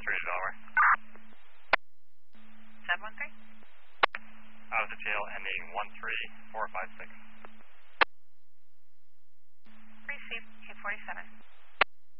713 to Delaware. 713? Out of the tail ending 13456.